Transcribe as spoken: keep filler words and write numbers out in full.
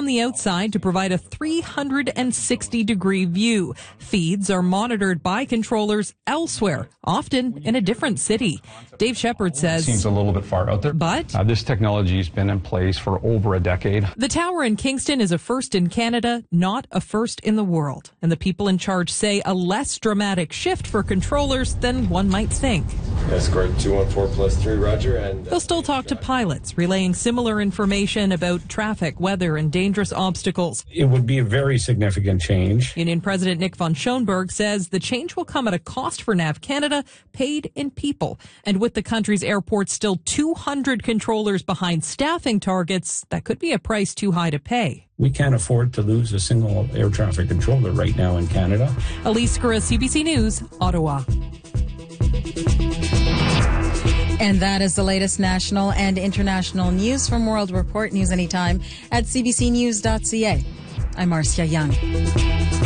the outside to provide a three hundred sixty degree view. Feeds are monitored by controllers elsewhere, often in a different city. Dave Shepard says... Seems a little bit far out there. But... Uh, this technology has been in place for over a decade. The tower in Kingston is a first in Canada, not a first in the world. And the people in charge say a less dramatic shift for controllers than one might think. Escort two one four plus three, Roger. And They'll still talk to pilots, relaying similar information about traffic, weather, and dangerous obstacles. It would be a very significant change. Union President Nick von Schoenberg says the change will come at a cost for Nav Canada, paid in people. And with the country's airports still two hundred controllers behind staffing targets, that could be a price too high to pay. We can't afford to lose a single air traffic controller right now in Canada. Elise Gura, C B C News, Ottawa. And that is the latest national and international news from World Report. News anytime at c b c news dot c a. I'm Marcia Young.